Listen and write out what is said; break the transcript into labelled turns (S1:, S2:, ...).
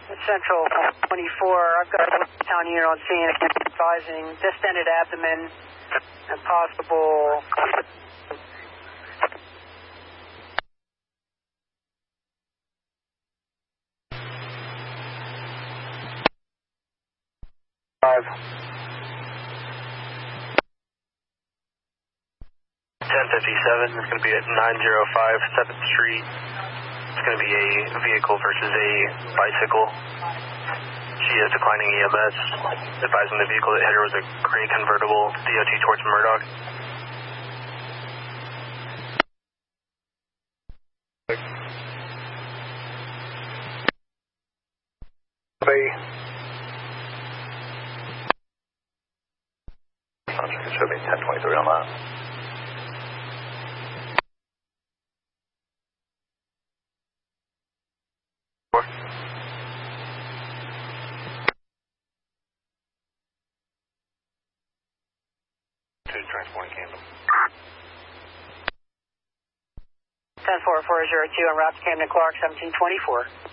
S1: Central 24, I've got a town unit on scene advising distended abdomen and possible... Five. 1057 is going to be at 905 7th Street. It's going to be a vehicle versus a bicycle. She is declining EMS, advising the vehicle that hit her was a gray convertible DOT towards Murdoch. It should be 1023 on that. Transporting Camden. 104402 on route to Camden Clark 1724.